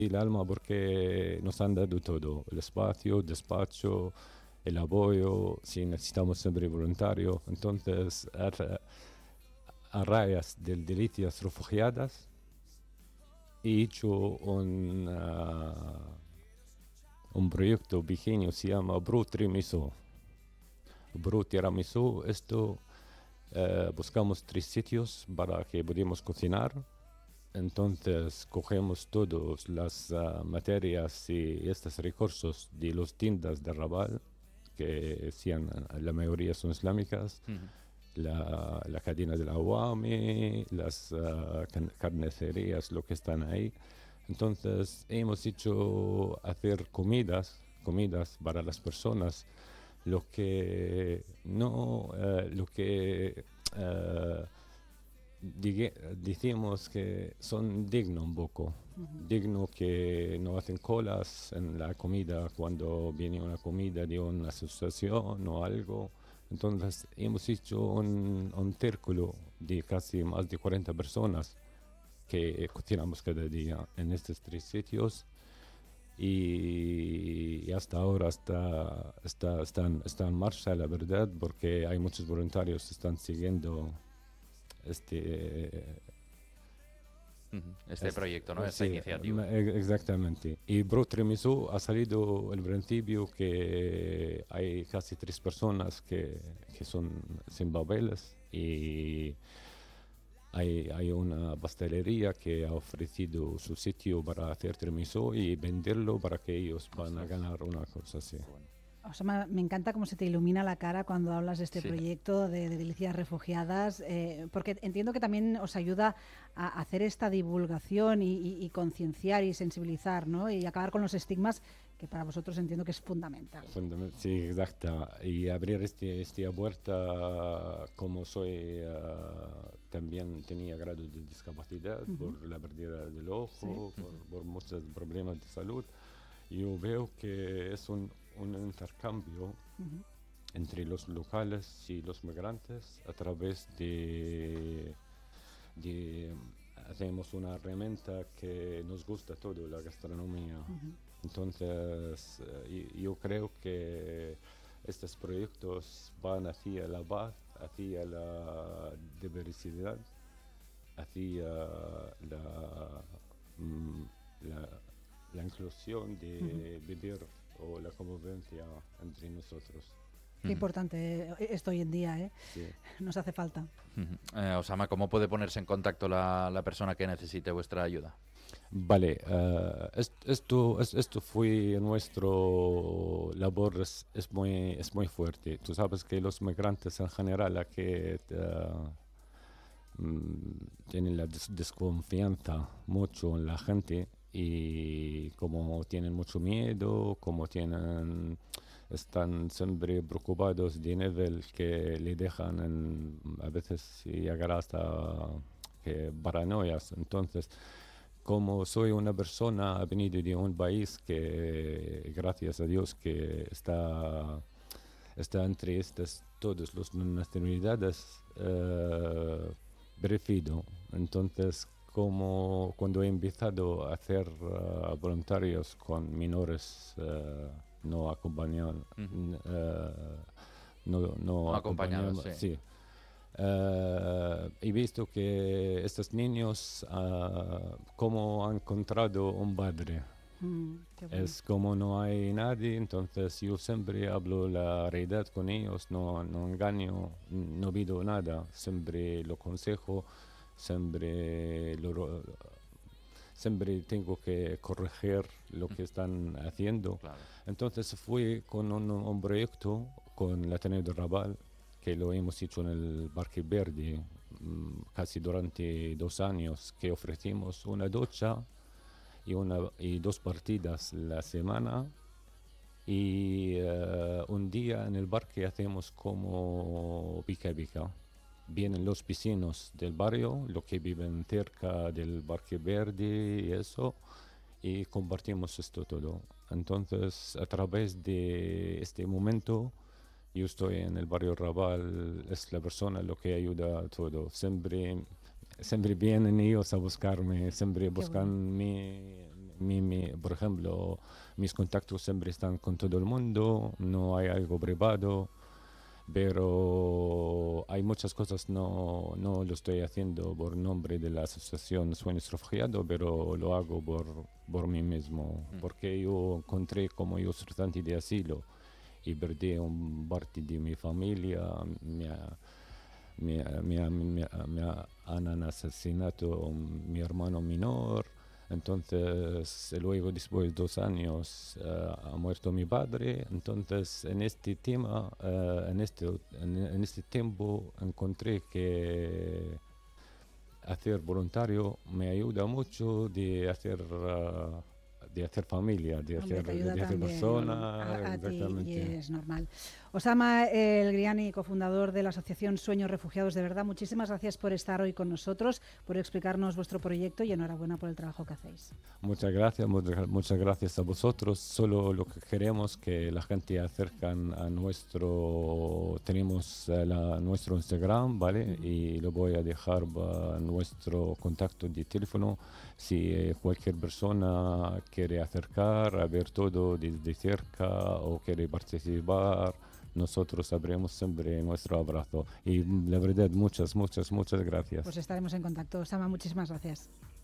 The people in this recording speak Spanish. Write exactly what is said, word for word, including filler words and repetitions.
el alma porque nos han dado todo, el espacio, el despacho, el apoyo, si necesitamos siempre voluntario. Entonces, a, ra- a rayas del Delicias Refugiadas, he hecho un, ah, un proyecto pequeño, se llama Bro Tiramisu. Bro Tiramisu, esto eh, buscamos tres sitios para que podamos cocinar. Entonces cogemos todas las ah, materias y estos recursos de las tiendas de Rabat, que sean, la mayoría son islámicas, Ujú. la, la cadena del Awami, las ah, can- carnicerías, lo que están ahí. Entonces hemos hecho hacer comidas, comidas para las personas, lo que no, eh, lo que eh, digue- decimos que son dignos un poco, Ujú. digno que no hacen colas en la comida cuando viene una comida de una asociación o algo. Entonces hemos hecho un, un círculo de casi más de cuarenta personas que cocinamos cada día en estos tres sitios y, y hasta ahora está, está, está, en, está en marcha, la verdad, porque hay muchos voluntarios que están siguiendo este, Ujú. Este es- proyecto, ¿no? Esta sí, iniciativa. ma- e- exactamente. Y Bro Tiramisu ha salido el principio que hay casi tres personas que, que son sin papeles y hay, hay una pastelería que ha ofrecido su sitio para hacer tiramisú y venderlo para que ellos van a Ostras. ganar una cosa así. Bueno. Osama, me encanta cómo se te ilumina la cara cuando hablas de este Sí. proyecto de, de Delicias Refugiadas, eh, porque entiendo que también os ayuda a hacer esta divulgación y, y- y concienciar y sensibilizar, ¿no? Y acabar con los estigmas, que para vosotros entiendo que es fundamental. Fundament- Sí, exacto. Y abrir este, esta puerta, como soy, ah, también tenía grado de discapacidad Ujú. por la pérdida del ojo, Sí. por, por muchos problemas de salud. Yo veo que es un, un intercambio Ujú. entre los locales y los migrantes a través de, de hacemos una herramienta que nos gusta todo, la gastronomía. Ujú. Entonces, eh, y- yo creo que estos proyectos van hacia la paz, hacia la diversidad, hacia la, mm, la, la inclusión de vivir o la convivencia entre nosotros. Qué Ujú. importante eh, esto hoy en día, ¿eh? Sí. Nos hace falta. Ujú. Eh, Osama, ¿cómo puede ponerse en contacto la, la persona que necesite vuestra ayuda? Vale, eh, es- esto, es- esto fue nuestro labor, es, es muy, es muy fuerte. Tú sabes que los migrantes en general aquí eh, mm, tienen la des- desconfianza mucho en la gente y como tienen mucho miedo, como tienen, están siempre preocupados de nivel que le dejan en- a veces llegar hasta que paranoias. Entonces, como soy una persona ha venido de un país que, gracias a Dios, que está, está entre estas todas las nacionalidades, eh, prefiero. Entonces, como cuando he empezado a hacer eh, voluntarios con menores eh, no acompañados, Ujú. no, no No acompañados, acompañados, sí. sí. Eh, he visto que estos niños, ah, como han encontrado un padre, Mm, qué bueno. es como no hay nadie, entonces yo siempre hablo la realidad con ellos, no, no engaño, no pido nada, siempre lo aconsejo, siempre lo, ro- siempre tengo que corregir lo que están haciendo. Claro. Entonces fui con un, un proyecto con la Ateneo de Raval, que lo hemos hecho en el Parque Verde, mm, casi durante dos años, que ofrecimos una ducha y, una, y dos partidas la semana. Y eh, un día en el parque hacemos como pica pica. Vienen los vecinos del barrio, los que viven cerca del Parque Verde y eso, y compartimos esto todo. Entonces, a través de este momento, yo estoy en el barrio Raval, es la persona lo que ayuda a todo. Siempre, siempre vienen ellos a buscarme, siempre Qué buscan bueno. mi, mi, mi, por ejemplo, mis contactos siempre están con todo el mundo, no hay algo privado, pero hay muchas cosas no, no lo estoy haciendo por nombre de la Asociación Sueños Refugiados, pero lo hago por, por mí mismo, Mm. porque yo encontré como yo solicitante de asilo y perdí un parte de mi familia, me, ha- me, ha- me, ha- me, ha- me ha- han asesinado mi hermano menor. Entonces, luego, después de dos años, eh, ha muerto mi padre. Entonces, en este tema, eh, en, este, en, en este tiempo, encontré que hacer voluntario me ayuda mucho de hacer, ah, de hacer familia, de Hombre, hacer, te ayuda de hacer también persona, a, a ti y exactamente. es normal. Osama El Griani, cofundador de la Asociación Sueños Refugiados, de verdad, muchísimas gracias por estar hoy con nosotros, por explicarnos vuestro proyecto y enhorabuena por el trabajo que hacéis. Muchas gracias, muchas, muchas gracias a vosotros. Solo lo que queremos que la gente acercan a nuestro, tenemos eh, la, nuestro Instagram, ¿vale? Ujú. Y lo voy a dejar va, nuestro contacto de teléfono. Si eh, cualquier persona quiere acercar, a ver todo desde cerca o quiere participar, nosotros abrimos siempre nuestro abrazo. Y mm, la verdad, muchas, muchas, muchas gracias. Pues estaremos en contacto. Osama, muchísimas gracias.